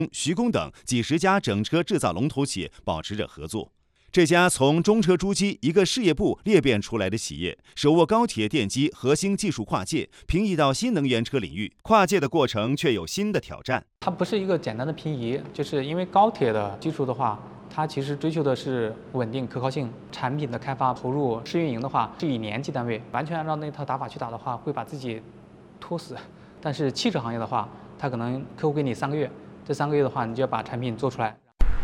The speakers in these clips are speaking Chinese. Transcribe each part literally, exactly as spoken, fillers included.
徐工等几十家整车制造龙头企业保持着合作。这家从中车珠玑一个事业部裂变出来的企业，手握高铁电机核心技术跨界，平移到新能源车领域。跨界的过程却有新的挑战。 它不是一个简单的平移，就是因为高铁的技术的话，它其实追求的是稳定、可靠性。产品的开发投入试运营的话，是以年计单位，完全按照那套打法去打的话，会把自己拖死。但是汽车行业的话，它可能客户给你三个月，这三个月的话，你就要把产品做出来。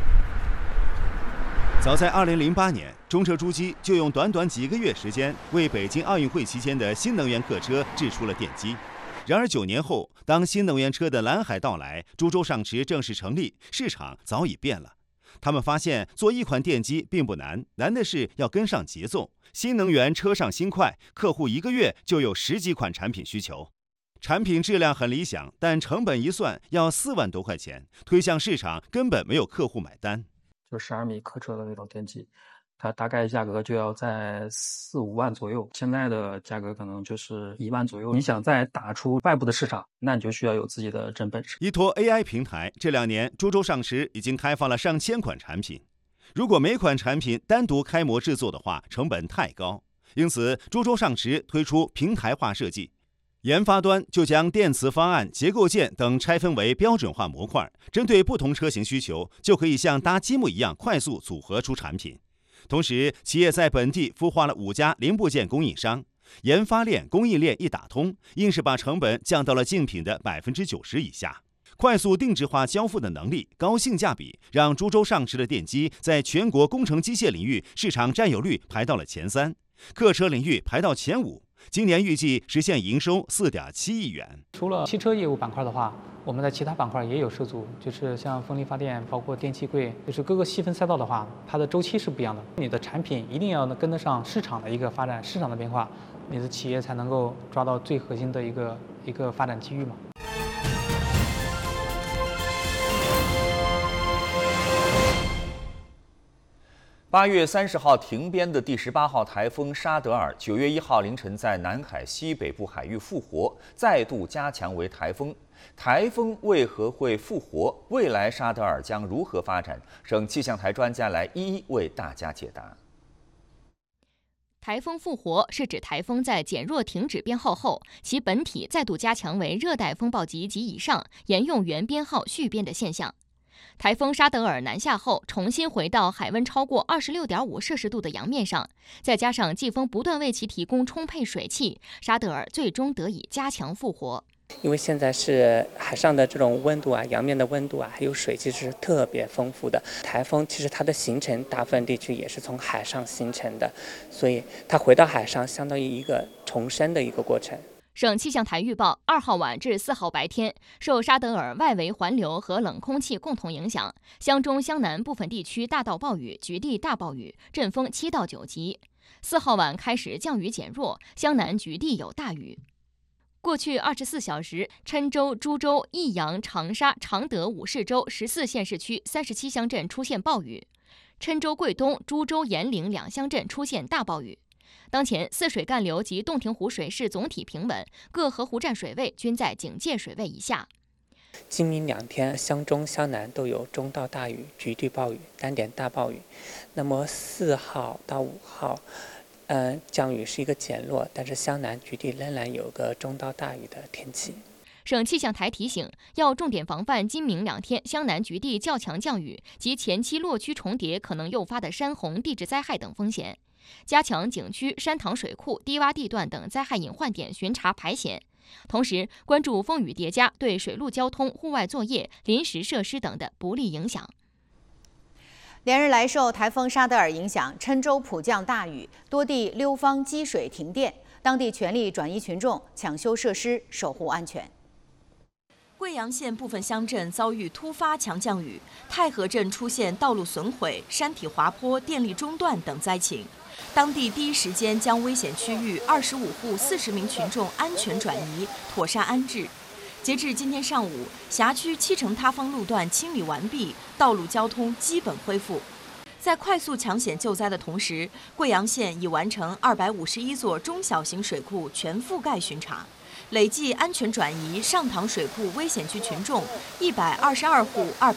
早在二零零八年，中车珠玑就用短短几个月时间，为北京奥运会期间的新能源客车制出了电机。然而九年后，当新能源车的蓝海到来，株洲上驰正式成立，市场早已变了。他们发现做一款电机并不难，难的是要跟上节奏。新能源车上新快，客户一个月就有十几款产品需求。产品质量很理想，但成本一算要四万多块钱，推向市场根本没有客户买单。 就十二米客车的那种电机，它大概价格就要在四五万左右，现在的价格可能就是一万左右。你想再打出外部的市场，那你就需要有自己的真本事。 依托 A I 平台，这两年株洲上驰已经开发了上千款产品。如果每款产品单独开模制作的话，成本太高，因此株洲上驰推出平台化设计。研发端就将电磁方案、结构件等拆分为标准化模块，针对不同车型需求，就可以像搭积木一样快速组合出产品。同时，企业在本地孵化了五家零部件供应商，研发链、供应链一打通，硬是把成本降到了竞品的百分之九十以下。快速定制化交付的能力、高性价比，让株洲上驰的电机在全国工程机械领域市场占有率排到了前三，客车领域排到前五。今年预计实现营收四点七亿元。 除了汽车业务板块的话，我们在其他板块也有涉足，就是像风力发电，包括电气柜，就是各个细分赛道的话，它的周期是不一样的。你的产品一定要跟得上市场的一个发展，市场的变化，你的企业才能够抓到最核心的一个一个发展机遇嘛。 八月三十号停编的第十八号台风沙德尔，九月一号凌晨在南海西北部海域复活，再度加强为台风。台风为何会复活？未来沙德尔将如何发展？省气象台专家来一一为大家解答。 台风复活是指台风在减弱停止编号后，其本体再度加强为热带风暴级及以上，沿用原编号续编的现象。台风沙德尔南下后，重新回到海温超过二十六点五摄氏度的洋面上，再加上季风不断为其提供充沛水汽，沙德尔最终得以加强复活。 因为现在是海上的这种温度啊，洋面的温度啊，还有水汽是特别丰富的。台风其实它的形成，大部分地区也是从海上形成的，所以它回到海上，相当于一个重生的一个过程。 省气象台预报，二号晚至四号白天，受沙德尔外围环流和冷空气共同影响，湘中、湘南部分地区大到暴雨，局地大暴雨，阵风七到九级。四号晚开始降雨减弱，湘南局地有大雨。过去二十四小时，郴州、株洲、益阳、长沙、常德五市州十四县市区三十七乡镇出现暴雨，郴州、桂东、株洲、盐岭两乡镇出现大暴雨。当前泗水干流及洞庭湖水势总体平稳，各河湖站水位均在警戒水位以下。 今明两天，湘中、湘南都有中到大雨、局地暴雨、单点大暴雨。那么四号到五号，嗯、呃，降雨是一个减弱，但是湘南局地仍然有个中到大雨的天气。 省气象台提醒，要重点防范今明两天湘南局地较强降雨及前期落区重叠可能诱发的山洪、地质灾害等风险。加强景区、山塘水库、低洼地段等灾害隐患点巡查排险，同时关注风雨叠加对水陆交通、户外作业、临时设施等的不利影响。 连日来受台风沙德尔影响，郴州普降大雨，多地溜方积水停电，当地全力转移群众，抢修设施，守护安全。 贵阳县部分乡镇遭遇突发强降雨，太和镇出现道路损毁、山体滑坡、电力中断等灾情。当地第一时间将危险区域二十五户四十名群众安全转移，妥善安置。截至今天上午，辖区七成塌方路段清理完毕，道路交通基本恢复。在快速抢险救灾的同时，贵阳县已完成二百五十一座中小型水库全覆盖巡查。 累计安全转移上塘水库危险区群众一百二十二户二